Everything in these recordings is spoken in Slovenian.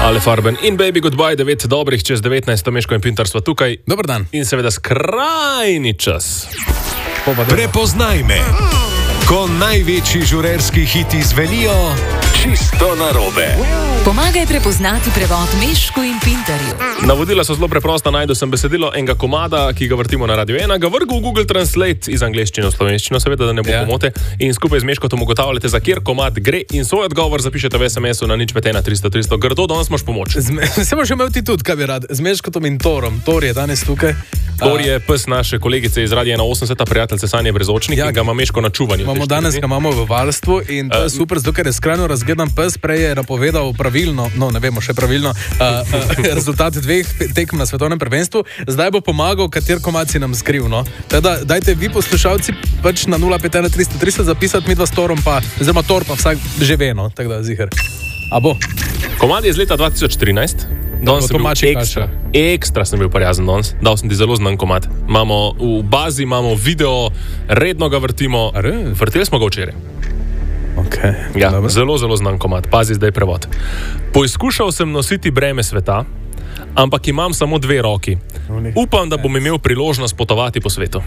Ale Farben in Baby Goodbye, 9 dobrih čez 19, Meško in Pintar sva tukaj. Dobar dan. In seveda skrajni čas. Prepoznaj me, ko največji žurerski hiti zvenijo čisto narobe. Pomagaj prepoznati prevod Meško in Pintarju. Navodila so zelo preprosta, najdu sem besedilo enega komada, ki ga vrtimo na Radio 1, ga vrgu v Google Translate iz angleščine v slovenščino, seveda, da ne bo pomote, in skupaj z Meškotom ugotavljate, za kjer komad gre in svoj odgovor zapišete v SMS-u na 051 300 300. Grdo, danes imaš pomoč. Se moraš imel ti tudi, kaj bi rad, z Meškotom in Torom. Tor je danes tukaj. Tor je pes naše kolegice iz Radia 81, prijateljice Sanje Brezočnik, in ga ima Meško na čuvanju. Danes ga imamo v varstvu in to je super, zato ker je skrajno razgledan pes, prej je napovedal pravilno, no ne vemo še pravilno, rezultat 2 tekem na svetovnem prvenstvu, zdaj bo pomagal, kater komad si nam skriv, no. Teda, dajte vi poslušalci pač na 051 300 300 zapisati, midva s Torom pa, oziroma Tor pa vsak že ve, no, tako da ziher. A bo? Komad je iz leta 2013. Danes sem bil ekstra sem bil prijazen danes. Dal sem ti zelo znan komad. Imamo v bazi, imamo video, redno ga vrtimo. Vrteli smo ga včeraj. Okay, ja, zelo, zelo znan komad. Pazi zdaj prevod. Poizkušal sem nositi breme sveta, ampak imam samo 2 roki. Upam, da bom imel priložnost potovati po svetu.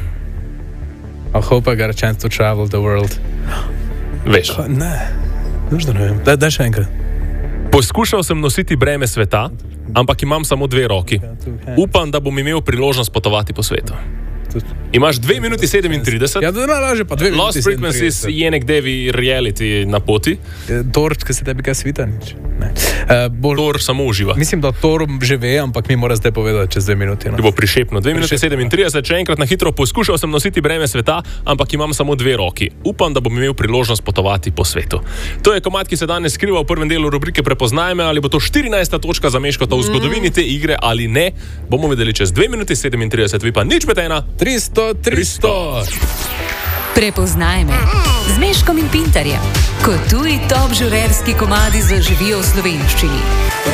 I hope I got a chance to travel the world. Veš. Ne, da ne vem. Daj še enkrat. Poskušal sem nositi breme sveta, ampak imam samo 2 roki. Upam, da bom imel priložnost potovati po svetu. Imaš 2 minuti 37. Ja, da ne laže pa 2 minuti 37. Lost Frequencies je nek devi reality na poti. Tor, ki se tebi kaj svita nič. Tor samo uživa. Mislim, da Tor že ve, ampak mi mora zdaj povedati čez 2 minuti. Ti bo prišepno. 2 minuti 37, če enkrat na hitro poskušal sem nositi breme sveta, ampak imam samo 2 roki. Upam, da bom imel priložnost potovati po svetu. To je komad, ki se danes skriva v prvem delu rubrike Prepoznaj me, ali bo to 14. točka za Meškota v zgodovini te igre ali ne. Bomo videli čez 2 minuti 37, vi pa nič betena. 300. Prepoznaj me z Meškom in Pintarjem, ko tuji top žurerski komadi zaživijo v slovenščini.